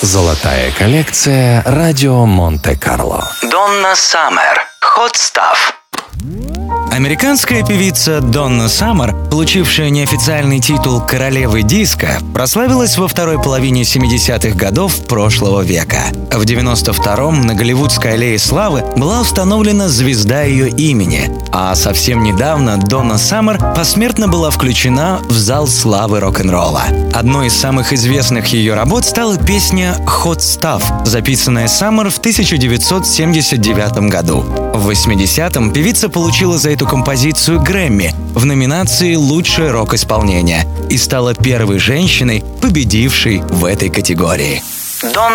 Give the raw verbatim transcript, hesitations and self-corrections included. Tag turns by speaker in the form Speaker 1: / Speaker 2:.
Speaker 1: Золотая коллекция радио Монте-Карло.
Speaker 2: Donna Summer. Hot Stuff. Американская певица Донна Саммер, получившая неофициальный титул королевы диска, прославилась во второй половине семидесятых годов прошлого века. В девяносто втором на Голливудской аллее славы была установлена звезда ее имени, а совсем недавно Донна Саммер посмертно была включена в зал славы рок-н-ролла. Одной из самых известных ее работ стала песня «Hot Stuff», записанная Саммер в тысяча девятьсот семьдесят девятом году. В восьмидесятом певица получила за эту композицию Грэмми в номинации «Лучшее рок-исполнение» и стала первой женщиной, победившей в этой категории. Донна